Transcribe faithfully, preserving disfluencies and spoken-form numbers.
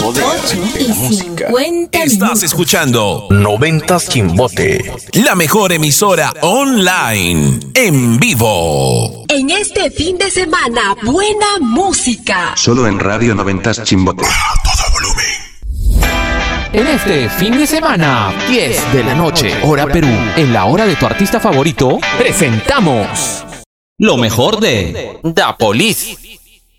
ocho y cincuenta Estás minutos. escuchando Noventas Chimbote. la mejor emisora online en vivo. En este fin de semana, buena música. Solo en Radio Noventas Chimbote. En este fin de semana, diez de la noche, hora Perú, en la hora de tu artista favorito, presentamos lo mejor de Da Police.